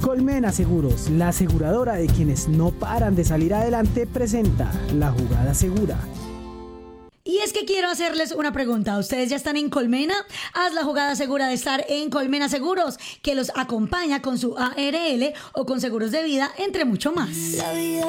Colmena Seguros, la aseguradora de quienes no paran de salir adelante, presenta La Jugada Segura. Y es que quiero hacerles una pregunta. ¿Ustedes ya están en Colmena? Haz la jugada segura de estar en Colmena Seguros, que los acompaña con su ARL o con seguros de vida, entre mucho más.